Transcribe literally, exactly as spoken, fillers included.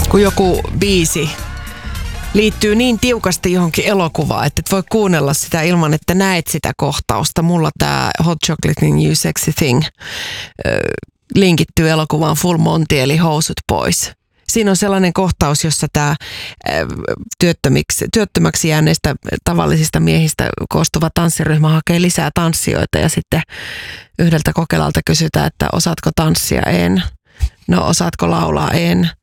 kun joku biisi liittyy niin tiukasti johonkin elokuvaan, että et voi kuunnella sitä ilman, että näet sitä kohtausta. Mulla tää Hot Chocolatein You Sexy Thing äh, linkittyy elokuvaan Full Monty eli Housut pois. Siinä on sellainen kohtaus, jossa tämä työttömiksi, työttömäksi jääneistä tavallisista miehistä koostuva tanssiryhmä hakee lisää tanssijoita ja sitten yhdeltä kokeilalta kysytään, että osaatko tanssia? En. No osaatko laulaa? En.